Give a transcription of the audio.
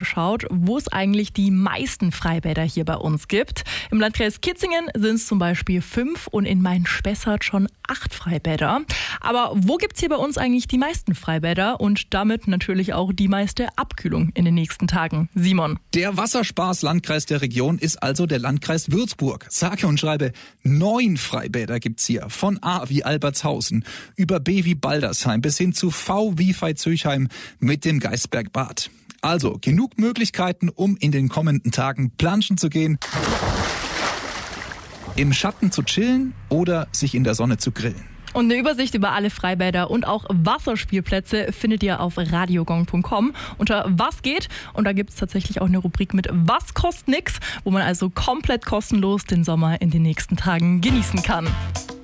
geschaut, wo es eigentlich die meisten Freibäder hier bei uns gibt. Im Landkreis Kitzingen sind es zum Beispiel 5 und in Main-Spessart schon 8 Freibäder. Aber wo gibt es hier bei uns eigentlich die meisten Freibäder und damit natürlich auch die meiste Abkühlung in den nächsten Tagen? Simon. Der Wasserspaß-Landkreis der Region ist also der Landkreis Würzburg. Sage und schreibe, 9 Freibäder gibt's hier. Von A wie Albertshausen, über B wie Baldersheim bis hin zu V wie Veitshöchheim mit dem Geisbergbad. Also genug Möglichkeiten, um in den kommenden Tagen planschen zu gehen, im Schatten zu chillen oder sich in der Sonne zu grillen. Und eine Übersicht über alle Freibäder und auch Wasserspielplätze findet ihr auf radiogong.com unter Was geht. Und da gibt es tatsächlich auch eine Rubrik mit Was kostet nix, wo man also komplett kostenlos den Sommer in den nächsten Tagen genießen kann.